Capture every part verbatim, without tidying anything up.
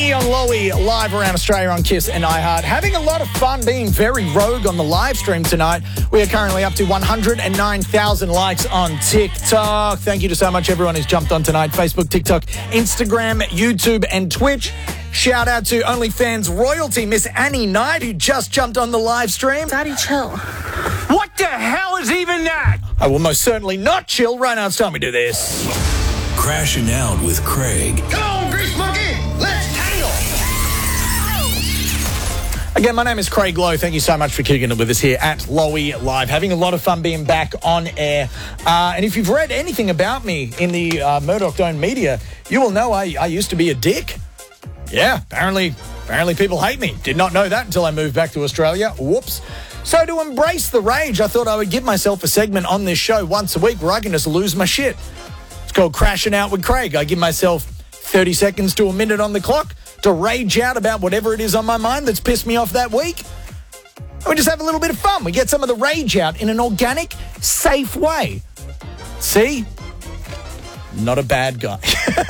On Lowy, live around Australia on Kiss and iHeart. Having a lot of fun being very rogue on the live stream tonight. We are currently up to one hundred nine thousand likes on TikTok. Thank you to so much everyone who's jumped on tonight. Facebook, TikTok, Instagram, YouTube and Twitch. Shout out to OnlyFans royalty, Miss Annie Knight, who just jumped on the live stream. Daddy, chill. What the hell is even that? I will most certainly not chill. Right now it's time we do this. Crashing Out with Craig. Come on, Grease Monkey! Let's tangle! Again, my name is Craig Lowe. Thank you so much for kicking it with us here at Lowy Live. Having a lot of fun being back on air. Uh, and if you've read anything about me in the uh, Murdoch-owned media, you will know I, I used to be a dick. Yeah, apparently, apparently people hate me. Did not know that until I moved back to Australia. Whoops. So to embrace the rage, I thought I would give myself a segment on this show once a week where I can just lose my shit. It's called Crashing Out with Craig. I give myself thirty seconds to a minute on the clock to rage out about whatever it is on my mind that's pissed me off that week. And we just have a little bit of fun. We get some of the rage out in an organic, safe way. See? Not a bad guy.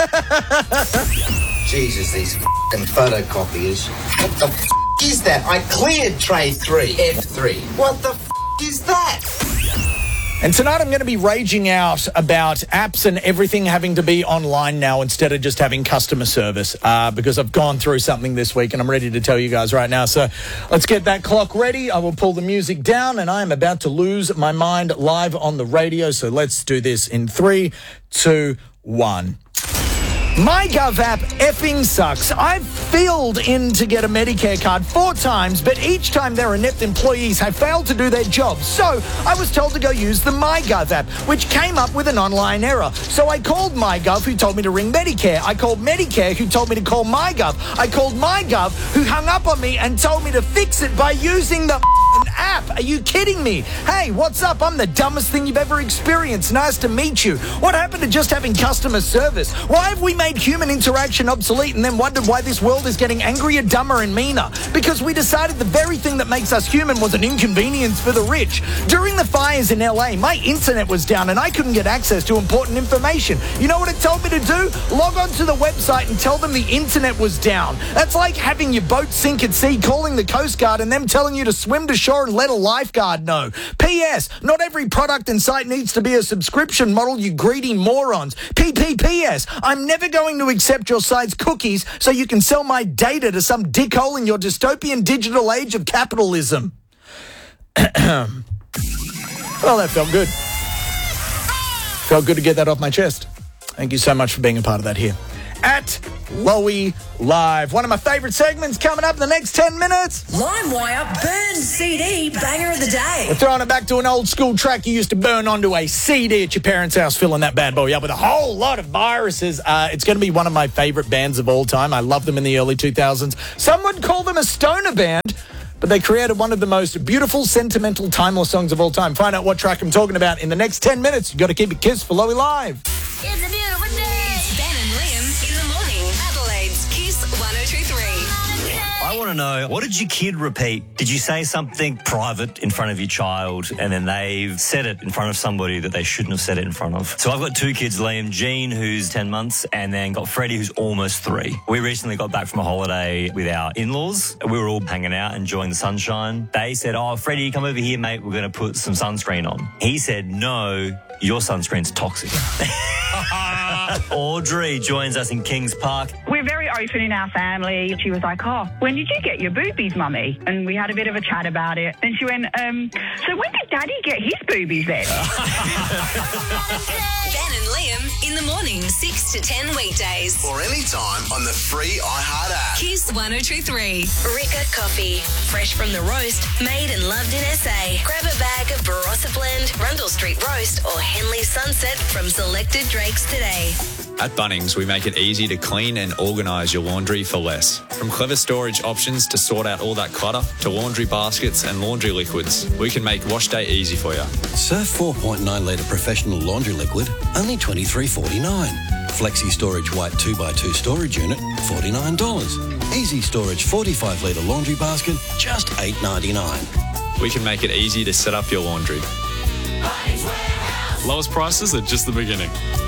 Jesus, these f***ing photocopiers. What the f*** is that? I cleared tray three, F three. What the f*** is that? And tonight I'm going to be raging out about apps and everything having to be online now instead of just having customer service uh, because I've gone through something this week and I'm ready to tell you guys right now. So let's get that clock ready. I will pull the music down and I am about to lose my mind live on the radio. So let's do this in three, two, one. MyGov app effing sucks. I've filled in to get a Medicare card four times, but each time their inept employees have failed to do their job. So I was told to go use the MyGov app, which came up with an online error. So I called MyGov, who told me to ring Medicare. I called Medicare, who told me to call MyGov. I called MyGov, who hung up on me and told me to fix it by using the app. Are you kidding me? Hey, what's up? I'm the dumbest thing you've ever experienced. Nice to meet you. What happened to just having customer service? Why have we made human interaction obsolete and then wondered why this world is getting angrier, dumber and meaner? Because we decided the very thing that makes us human was an inconvenience for the rich. During the fires in L A, my internet was down and I couldn't get access to important information. You know what it told me to do? Log on to the website and tell them the internet was down. That's like having your boat sink at sea, calling the Coast Guard and them telling you to swim to shore and let a lifeguard know. P S. Not every product and site needs to be a subscription model, you greedy morons. P P P S. I'm never going to accept your site's cookies so you can sell my data to some dickhole in your dystopian digital age of capitalism. Well, that felt good. Felt good to get that off my chest. Thank you so much for being a part of that here at Lowy Live. One of my favourite segments coming up in the next ten minutes. LimeWire Burn C D Banger of the Day. We're throwing it back to an old school track you used to burn onto a C D at your parents' house, filling that bad boy up with a whole lot of viruses. Uh, it's going to be one of my favourite bands of all time. I loved them in the early two thousands. Some would call them a stoner band, but they created one of the most beautiful, sentimental, timeless songs of all time. Find out what track I'm talking about in the next ten minutes. You've got to keep it Kiss for Lowy Live. It's a beautiful day. It's Ben and Liam in the morning. Adelaide's Kiss one oh two three. I want to know, what did your kid repeat? Did you say something private in front of your child and then they've said it in front of somebody that they shouldn't have said it in front of? So I've got two kids, Liam, Jean, who's ten months, and then got Freddie, who's almost three. We recently got back from a holiday with our in-laws. We were all hanging out, enjoying the sunshine. They said, oh, Freddie, come over here, mate. We're going to put some sunscreen on. He said, no, your sunscreen's toxic. Audrey joins us in Kings Park. We're very open in our family. She was like, oh, when did you get your boobies, Mummy? And we had a bit of a chat about it. Then she went, um, so when did Daddy get his boobies then? Ben and Liam in the morning, six to ten weekdays. Or anytime on the free iHeart app. Kiss one oh two three. Rickard Coffee. Fresh from the roast, made and loved in S A. Grab a bag of Barossa Blend, Rundle Street Roast or Henley Sunset from selected Drakes today. At Bunnings, we make it easy to clean and organise your laundry for less. From clever storage options to sort out all that clutter, to laundry baskets and laundry liquids, we can make wash day easy for you. Surf four point nine litre professional laundry liquid, only twenty-three forty-nine. Flexi Storage White two by two storage unit, forty-nine dollars. Easy Storage forty-five litre laundry basket, just eight ninety-nine. We can make it easy to set up your laundry. Lowest prices are just the beginning.